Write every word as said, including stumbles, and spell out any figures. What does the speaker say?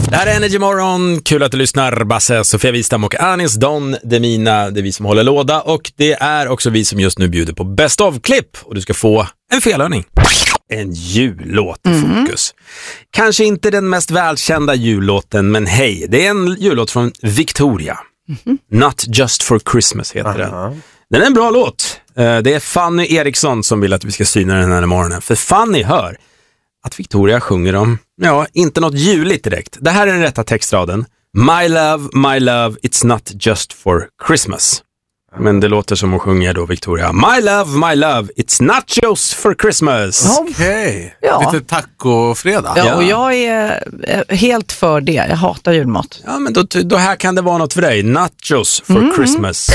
Det här är Energy Morgon, kul att du lyssnar. Basse, Sofia Wistam och Anis Don Demina, det är vi som håller låda. Och det är också vi som just nu bjuder på Best of-klipp. Och du ska få en felhörning. En jullåt i mm. fokus. Kanske inte den mest välkända jullåten, men hej, det är en jullåt från Victoria. Mm. Not Just for Christmas heter uh-huh. den. Den är en bra låt. Det är Fanny Eriksson som vill att vi ska syna den här morgonen. För Fanny hör att Victoria sjunger om, ja, inte något juligt direkt. Det här är den rätta textraden. My love, my love, it's not just for Christmas. Men det låter som hon sjunger då, Victoria. My love, my love, it's not just for Christmas. Okej. Okay. Ja. Lite tacofredag. Ja, och jag är helt för det. Jag hatar julmat. Ja, men då, då här kan det vara något för dig. Not just for mm. Christmas.